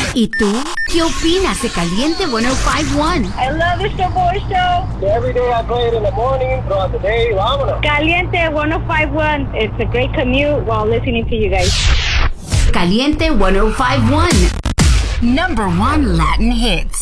¿Y tú? ¿Qué opinas de Caliente 105.1? I love the Boy Show. Every day I play it in the morning, throughout the day. Vámonos. Caliente 105.1. It's a great commute while listening to you guys. Caliente 105.1. Number 1 Latin hits.